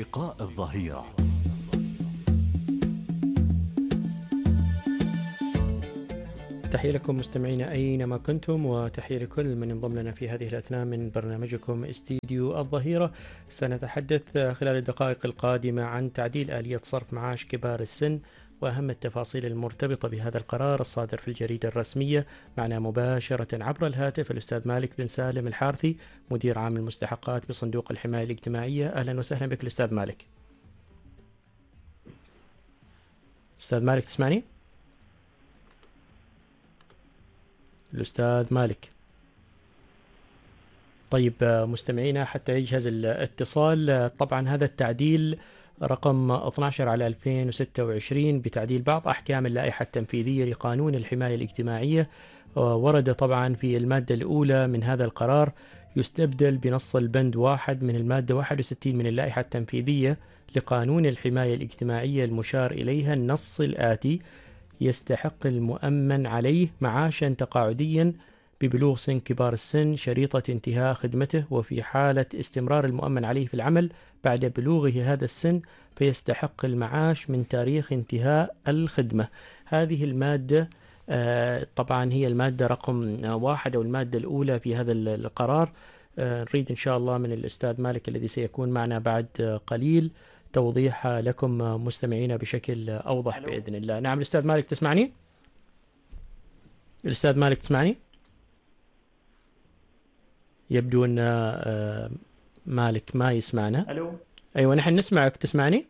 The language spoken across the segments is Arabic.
لقاء الظهيرة. تحية لكم مستمعينا أينما كنتم، وتحية لكل من انضم لنا في هذه الأثناء من برنامجكم استديو الظهيرة. سنتحدث خلال الدقائق القادمة عن تعديل آلية صرف معاش كبار السن وأهم التفاصيل المرتبطة بهذا القرار الصادر في الجريدة الرسمية. معنا مباشرة عبر الهاتف الأستاذ مالك بن سالم الحارثي، مدير عام المستحقات بصندوق الحماية الاجتماعية. أهلا وسهلا بك الأستاذ مالك. أستاذ مالك تسمعني؟ الأستاذ مالك. طيب مستمعينا حتى يجهز الاتصال، طبعا هذا التعديل رقم 12 على 2026 بتعديل بعض أحكام اللائحة التنفيذية لقانون الحماية الاجتماعية، ورد طبعا في المادة الأولى من هذا القرار يستبدل بنص البند 1 من المادة 61 من اللائحة التنفيذية لقانون الحماية الاجتماعية المشار إليها النص الآتي: يستحق المؤمن عليه معاشا تقاعديا ببلوغ سن كبار السن شريطة انتهاء خدمته، وفي حالة استمرار المؤمن عليه في العمل بعد بلوغه هذا السن فيستحق المعاش من تاريخ انتهاء الخدمة. هذه المادة طبعا هي المادة رقم 1 أو المادة الأولى في هذا القرار. نريد إن شاء الله من الأستاذ مالك الذي سيكون معنا بعد قليل توضيح لكم مستمعين بشكل أوضح بإذن الله. نعم الأستاذ مالك تسمعني؟ الأستاذ مالك تسمعني؟ يبدو أن مالك ما يسمعنا. ألو. أيوة نحن نسمعك، تسمعني؟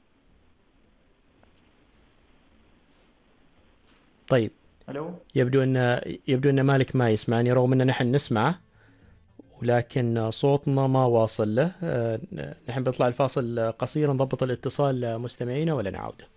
طيب. ألو. يبدو أن مالك ما يسمعني رغم أن نحن نسمعه، ولكن صوتنا ما واصل له. نحن بنطلع الفاصل قصير نضبط الاتصال مستمعينا ولا نعود.